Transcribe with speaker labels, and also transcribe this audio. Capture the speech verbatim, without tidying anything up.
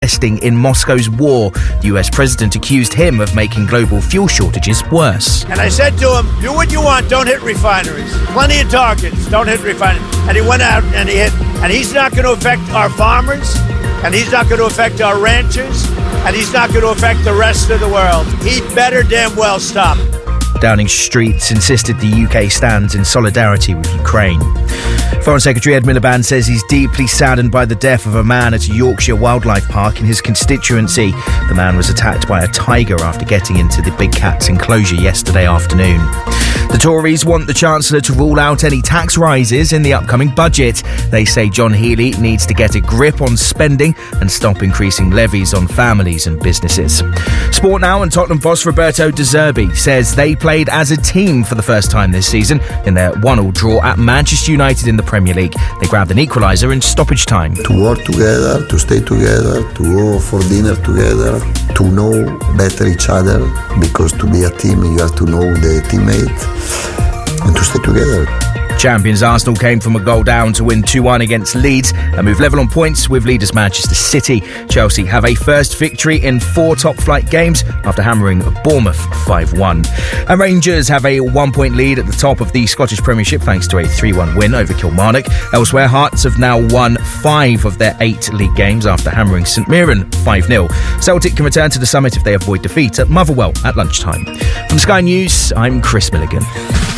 Speaker 1: investing in Moscow's war. The U S president accused him of making global fuel shortages worse.
Speaker 2: And I said to him, do what you want, don't hit refineries. Plenty of targets, don't hit refineries. And he went out and he hit. And he's not going to affect our farmers, and he's not going to affect our ranchers, and he's not going to affect the rest of the world. He better damn well stop.
Speaker 1: Downing Street insisted the U K stands in solidarity with Ukraine. Foreign Secretary Ed Miliband says he's deeply saddened by the death of a man at a Yorkshire wildlife park in his constituency. The man was attacked by a tiger after getting into the big cat's enclosure yesterday afternoon. The Tories want the Chancellor to rule out any tax rises in the upcoming budget. They say John Healey needs to get a grip on spending and stop increasing levies on families and businesses. Sport now, and Tottenham boss Roberto De Zerbi says they played as a team for the first time this season in their one-all draw at Manchester United in the Premier League. They grabbed an equaliser in stoppage time.
Speaker 3: To work together, to stay together, to go for dinner together, to know better each other, because to be a team you have to know the teammate and to stay together.
Speaker 1: Champions Arsenal came from a goal down to win two one against Leeds and move level on points with leaders Manchester City. Chelsea have a first victory in four top-flight games after hammering Bournemouth five one. And Rangers have a one-point lead at the top of the Scottish Premiership thanks to a three one win over Kilmarnock. Elsewhere, Hearts have now won five of their eight league games after hammering St Mirren five nil. Celtic can return to the summit if they avoid defeat at Motherwell at lunchtime. From Sky News, I'm Chris Milligan.